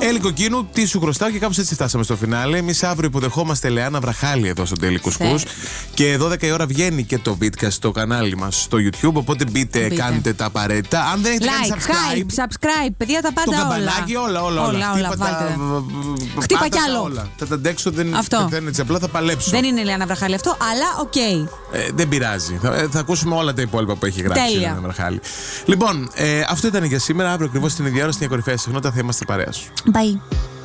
Έλλη Κοκκίνου, τι σου χρωστάω, και κάπως έτσι φτάσαμε στο φινάλε. Εμείς αύριο υποδεχόμαστε Λεάνα Βραχάλη εδώ στο Daily Κουσκούς. Και 12 η ώρα βγαίνει και το Vidcast στο κανάλι μας στο YouTube. Οπότε μπείτε, κάντε τα απαραίτητα. Αν δεν έχετε κάνει subscribe, παιδιά, τα πάντα το όλα. καμπανάκι, όλα. Χτύπα κι άλλο. Όλα. Θα τα αντέξω, δεν είναι έτσι απλά, θα παλέψω. Δεν είναι Λεάνα Βραχάλη αυτό, αλλά οκ. Δεν πειράζει. Θα ακούσουμε όλα τα υπόλοιπα που έχει γράψει η Λεάνα Βραχάλη. Λοιπόν, αυτό ήταν για σήμερα. Αύριο ακριβώς την ίδια ώρα στην κορυφαία συχνότητα θα είμαστε παρέα σου. Bye.